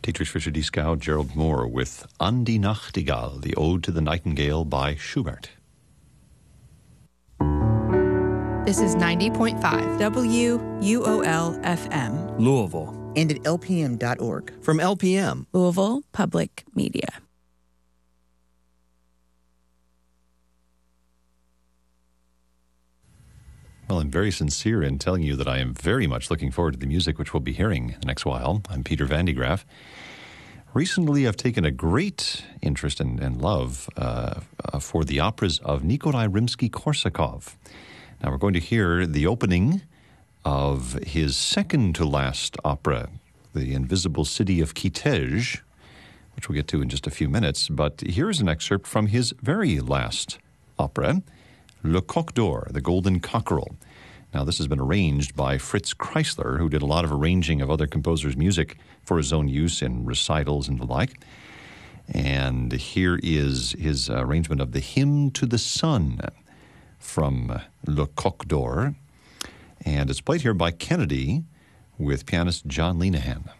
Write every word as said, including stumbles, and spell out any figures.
Dietrich Fischer-Dieskau, Gerald Moore with An die Nachtigall, the Ode to the Nightingale by Schubert. This is ninety point five W U O L F M. Louisville. And at L P M dot org. From L P M. Louisville Public Media. Well, I'm very sincere in telling you that I am very much looking forward to the music which we'll be hearing the next while. I'm Peter Van de Graaff. Recently, I've taken a great interest and, and love uh, uh, for the operas of Nikolai Rimsky-Korsakov. Now, we're going to hear the opening of his second-to-last opera, The Invisible City of Kitezh, which we'll get to in just a few minutes. But here's an excerpt from his very last opera, Le Coq d'Or, The Golden Cockerel. Now, this has been arranged by Fritz Kreisler, who did a lot of arranging of other composers' music for his own use in recitals and the like. And here is his arrangement of the Hymn to the Sun from Le Coq d'Or. And it's played here by Kennedy with pianist John Linehan.